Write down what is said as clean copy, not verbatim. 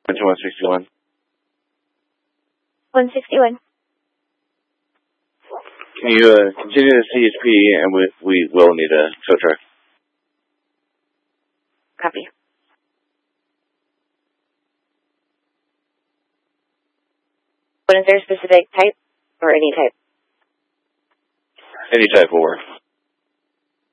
161. 161. Can you continue the CHP, and we will need a tow truck. Copy. What is there a specific type or any type? Any type will work.